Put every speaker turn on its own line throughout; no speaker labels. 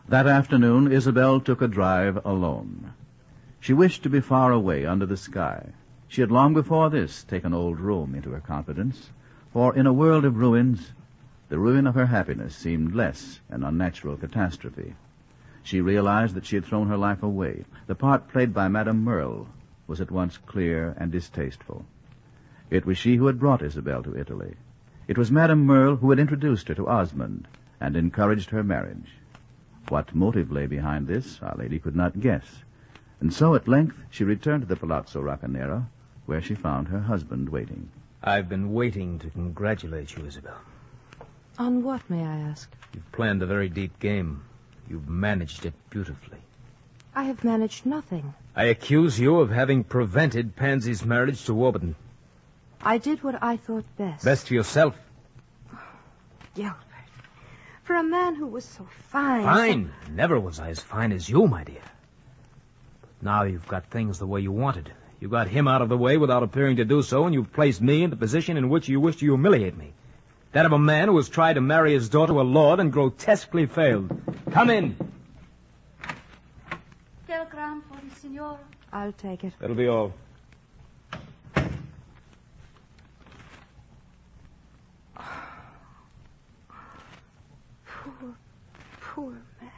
That afternoon, Isabel took a drive alone. She wished to be far away under the sky. She had long before this taken old Rome into her confidence, for in a world of ruins, the ruin of her happiness seemed less an unnatural catastrophe. She realized that she had thrown her life away. The part played by Madame Merle was at once clear and distasteful. It was she who had brought Isabel to Italy. It was Madame Merle who had introduced her to Osmond and encouraged her marriage. What motive lay behind this, our lady could not guess. And so, at length, she returned to the Palazzo Roccanera, where she found her husband waiting.
I've been waiting to congratulate you, Isabel.
On what, may I ask?
You've planned a very deep game. You've managed it beautifully.
I have managed nothing.
I accuse you of having prevented Pansy's marriage to Warburton.
I did what I thought best.
Best for yourself.
Gilbert. For a man who was so fine...
Fine? Never was I as fine as you, my dear. Now you've got things the way you wanted. You got him out of the way without appearing to do so, and you've placed me in the position in which you wish to humiliate me. That of a man who has tried to marry his daughter to a lord and grotesquely failed. Come in.
Telegram for the signor.
I'll take it.
That'll be all.
Poor man.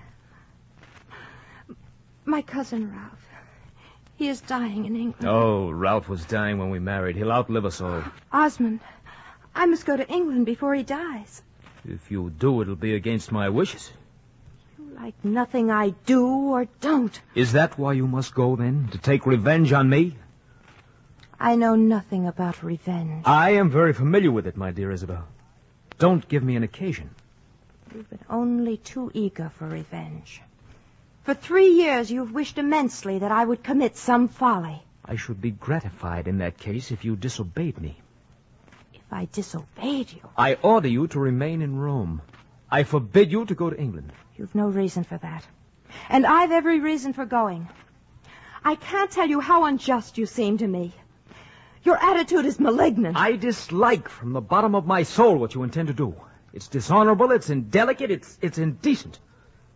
My cousin Ralph. He is dying in England.
Oh, Ralph was dying when we married. He'll outlive us all.
Osmond, I must go to England before he dies.
If you do, it'll be against my wishes.
You like nothing I do or don't.
Is that why you must go, then? To take revenge on me?
I know nothing about revenge.
I am very familiar with it, my dear Isabel. Don't give me an occasion.
You've been only too eager for revenge. For 3 years, you've wished immensely that I would commit some folly.
I should be gratified in that case if you disobeyed me.
If I disobeyed you...
I order you to remain in Rome. I forbid you to go to England.
You've no reason for that. And I've every reason for going. I can't tell you how unjust you seem to me. Your attitude is malignant.
I dislike from the bottom of my soul what you intend to do. It's dishonorable, it's indelicate, it's indecent.